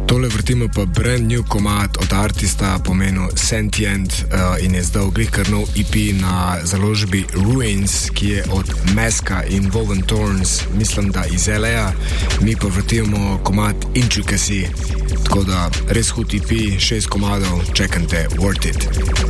Tole vrtimo pa brand new komad od artista po imenu Sentient in je zdal glih kar nov EP na založbi Ruins, ki je od Meska in Woven Thorns, mislim da iz LA. Mi pa vrtimo komad Intricacy, tako da res hud EP, 6 komadov, čekajte, worth it.